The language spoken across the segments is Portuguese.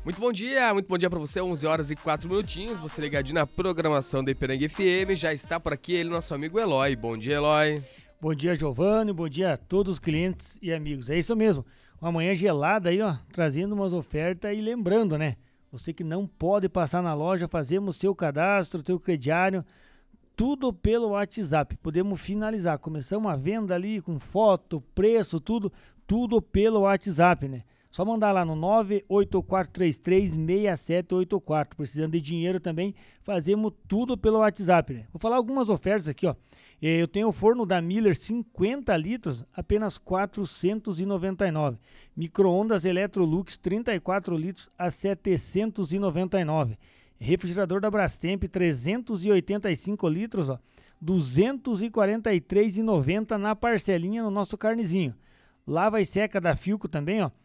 Muito bom dia pra você, 11 horas e 4 minutinhos, você ligadinho na programação da Ipiranga FM, já está por aqui ele, nosso amigo Eloy. Bom dia, Eloy. Bom dia, Giovanni, bom dia a todos os clientes e amigos. É isso mesmo, uma manhã gelada aí, ó, trazendo umas ofertas e lembrando, né, você que não pode passar na loja, fazemos seu cadastro, seu crediário, tudo pelo WhatsApp, podemos finalizar, começamos a venda ali com foto, preço, tudo pelo WhatsApp, né? Só mandar lá no 984336784. Precisando de dinheiro também, fazemos tudo pelo WhatsApp, né? Vou falar algumas ofertas aqui, ó. Eu tenho o forno da Miller 50 litros, apenas R$ 499. Micro-ondas Electrolux 34 litros a R$ 799. Refrigerador da Brastemp 385 litros, ó, R$ 243,90 na parcelinha no nosso carnezinho. Lava e seca da Filco também, ó, R$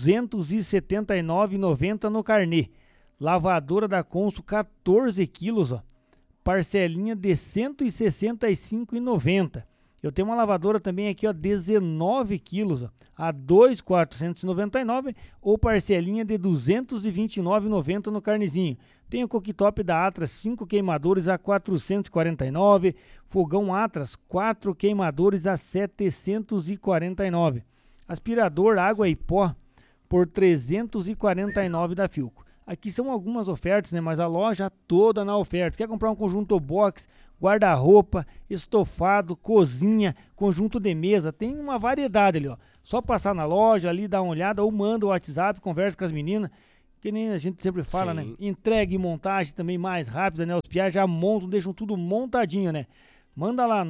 279,90 no carnê. Lavadora da Consul 14 quilos, ó, parcelinha de R$ 165,90. Eu tenho uma lavadora também aqui, ó, 19 quilos, ó, a R$ 2.499 ou parcelinha de R$ 229,90 no carnezinho. Tem o cooktop da Atlas 5 queimadores a R$ 449, fogão Atlas 4 queimadores a R$ 749. Aspirador água e pó por R$ 349 da Filco. Aqui são algumas ofertas, né? Mas a loja toda na oferta. Quer comprar um conjunto box, guarda-roupa, estofado, cozinha, conjunto de mesa, tem uma variedade ali, ó. Só passar na loja ali, dar uma olhada ou manda o WhatsApp, conversa com as meninas, que nem a gente sempre fala, né? Entrega e montagem também mais rápida, né? Os piás já montam, deixam tudo montadinho, né? Manda lá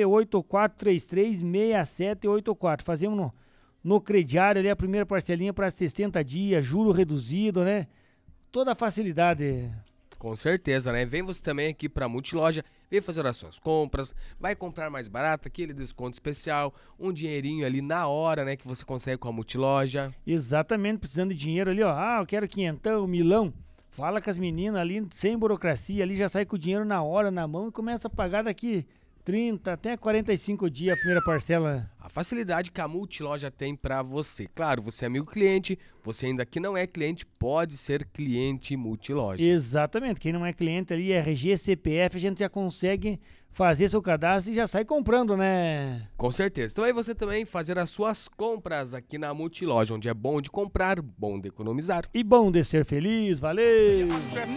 984336784. Fazemos no crediário ali a primeira parcelinha para 60 dias, juro reduzido, né? Toda a facilidade. Com certeza, né? Vem você também aqui pra Multiloja, vem fazer as suas compras, vai comprar mais barato, aquele desconto especial, um dinheirinho ali na hora, né, que você consegue com a Multiloja. Exatamente, precisando de dinheiro ali, ó, eu quero quinhentão, milão. Fala com as meninas ali, sem burocracia, ali já sai com o dinheiro na hora, na mão e começa a pagar daqui 30 até 45 dias a primeira parcela. A facilidade que a Multiloja tem pra você. Claro, você é amigo cliente, você ainda que não é cliente, pode ser cliente Multiloja. Exatamente, quem não é cliente ali, RG, CPF, a gente já consegue fazer seu cadastro e já sai comprando, né? Com certeza. Então aí você também fazer as suas compras aqui na Multiloja, onde é bom de comprar, bom de economizar. E bom de ser feliz, valeu!